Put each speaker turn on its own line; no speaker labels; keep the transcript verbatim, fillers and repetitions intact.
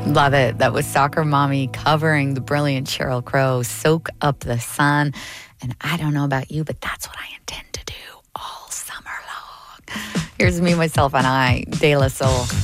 Love it. That was Soccer Mommy covering the brilliant Sheryl Crow, Soak Up the Sun. And I don't know about you, but that's what I intend to do all summer long. Here's Me, Myself, and I, De La Soul.